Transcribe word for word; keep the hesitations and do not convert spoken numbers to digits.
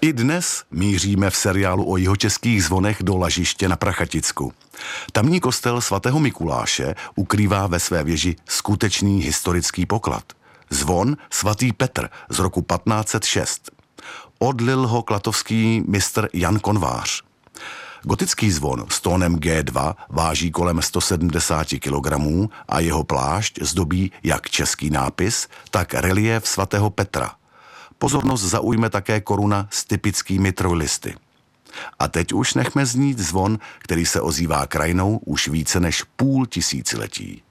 I dnes míříme v seriálu o jihočeských zvonech do Lažiště na Prachaticku. Tamní kostel svatého Mikuláše ukrývá ve své věži skutečný historický poklad. Zvon svatý Petr z roku patnáct set šest. Odlil ho klatovský mistr Jan Konvář. Gotický zvon s tónem G dva váží kolem sto sedmdesát kilogramů a jeho plášť zdobí jak český nápis, tak reliéf svatého Petra. Pozornost zaujme také koruna s typickými trojlisty. A teď už nechme znít zvon, který se ozývá krajinou už více než půl tisíciletí.